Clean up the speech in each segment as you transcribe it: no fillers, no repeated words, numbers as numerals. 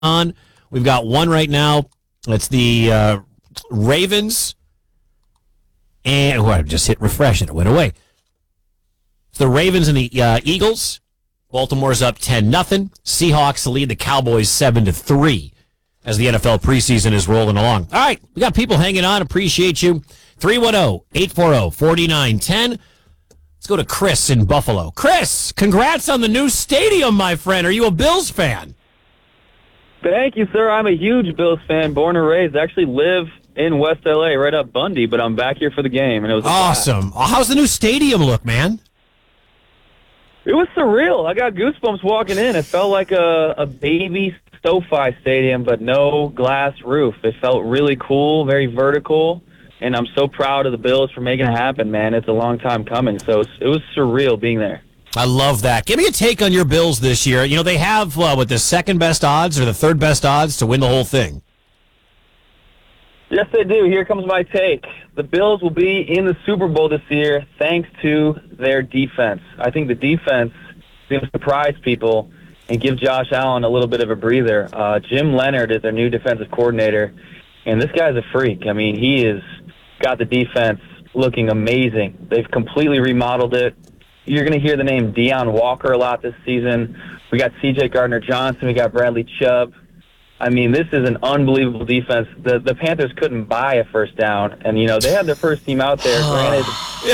on. We've got one right now. It's the Ravens. And I just hit refresh and it went away. It's the Ravens and the Eagles. Baltimore's up 10-0. Seahawks lead the Cowboys 7-3 as the NFL preseason is rolling along. All right, we got people hanging on. Appreciate you. 310-840-4910. Let's go to Chris in Buffalo. Chris, congrats on the new stadium, my friend. Are you a Bills fan? Thank you, sir. I'm a huge Bills fan, born and raised. I actually live in West L.A., right up Bundy, but I'm back here for the game. And it was awesome. How's the new stadium look, man? It was surreal. I got goosebumps walking in. It felt like a baby SoFi stadium, but no glass roof. It felt really cool, very vertical, and I'm so proud of the Bills for making it happen, man. It's a long time coming, so it was surreal being there. I love that. Give me a take on your Bills this year. You know, they have, the second best odds or the third best odds to win the whole thing. Yes, they do. Here comes my take. The Bills will be in the Super Bowl this year thanks to their defense. I think the defense is going to surprise people and give Josh Allen a little bit of a breather. Jim Leonard is their new defensive coordinator, and this guy's a freak. I mean, he has got the defense looking amazing. They've completely remodeled it. You're going to hear the name Deion Walker a lot this season. We got C.J. Gardner-Johnson. We got Bradley Chubb. I mean, this is an unbelievable defense. The Panthers couldn't buy a first down, and they had their first team out there. Granted,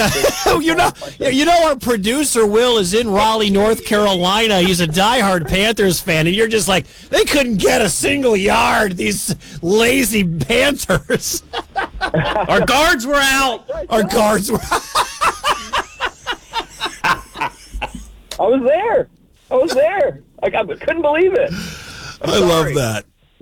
our producer Will is in Raleigh, North Carolina. He's a diehard Panthers fan, and you're just like, they couldn't get a single yard. These lazy Panthers. Our guards were out. Our guards were out. I was there. I couldn't believe it. I love that.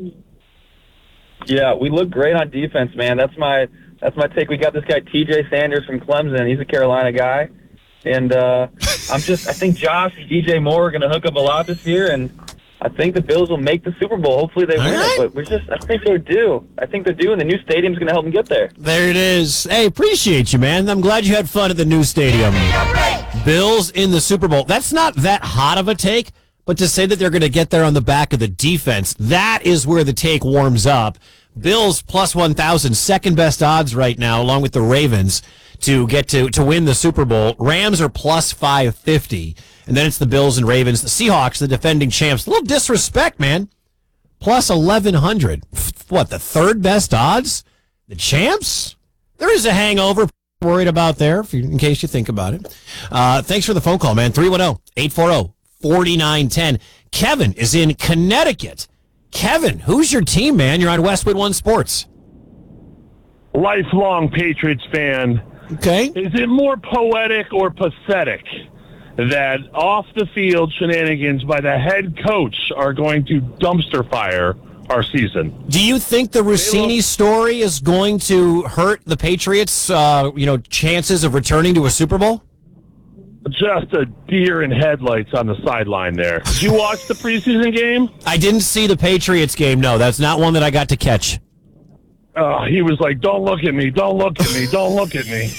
Yeah, we look great on defense, man. That's my take. We got this guy TJ Sanders from Clemson. He's a Carolina guy, and I think Josh and DJ Moore are going to hook up a lot this year, and I think the Bills will make the Super Bowl. Hopefully they win it, but I think they're due. And the new stadium's going to help them get there. There it is. Hey, appreciate you, man. I'm glad you had fun at the new stadium. Bills in the Super Bowl. That's not that hot of a take. But to say that they're going to get there on the back of the defense, that is where the take warms up. Bills plus 1,000, second best odds right now, along with the Ravens, to get to win the Super Bowl. Rams are plus 550, and then it's the Bills and Ravens. The Seahawks, the defending champs. A little disrespect, man. Plus 1,100. What, the third best odds? The champs? There is a hangover worried about there, in case you think about it. Thanks for the phone call, man. 310-840-4910. Kevin is in Connecticut. Kevin, who's your team, man? You're on Westwood One Sports. Lifelong Patriots fan. Okay. Is it more poetic or pathetic that off-the-field shenanigans by the head coach are going to dumpster fire our season? Do you think the Rossini story is going to hurt the Patriots' chances of returning to a Super Bowl? Just a deer in headlights on the sideline there. Did you watch the preseason game? I didn't see the Patriots game, no. That's not one that I got to catch. He was like, don't look at me, don't look at me, don't look at me.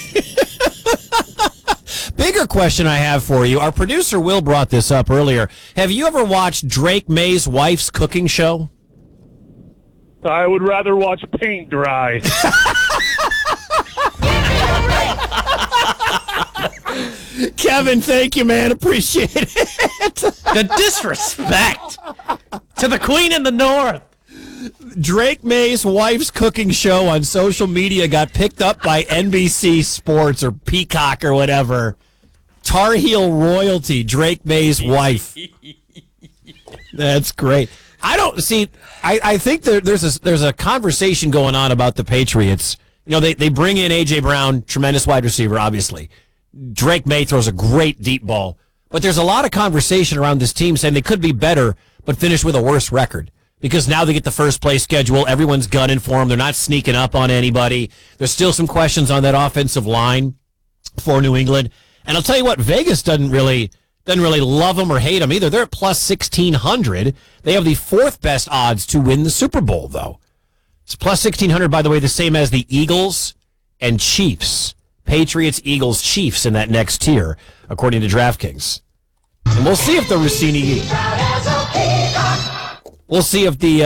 Bigger question I have for you. Our producer Will brought this up earlier. Have you ever watched Drake May's wife's cooking show? I would rather watch paint dry. Kevin, thank you, man. Appreciate it. The disrespect to the Queen in the North. Drake May's wife's cooking show on social media got picked up by NBC Sports or Peacock or whatever. Tar Heel royalty, Drake May's wife. That's great. I think there's a conversation going on about the Patriots. They bring in A.J. Brown, tremendous wide receiver, obviously. Drake May throws a great deep ball. But there's a lot of conversation around this team saying they could be better, but finish with a worse record. Because now they get the first place schedule. Everyone's gunning for them. They're not sneaking up on anybody. There's still some questions on that offensive line for New England. And I'll tell you what, Vegas doesn't really love them or hate them either. They're at plus 1,600. They have the fourth best odds to win the Super Bowl, though. It's plus 1,600, by the way, the same as the Eagles and Chiefs. Patriots, Eagles, Chiefs in that next tier, according to DraftKings. And we'll see if the Rossini... We'll see if the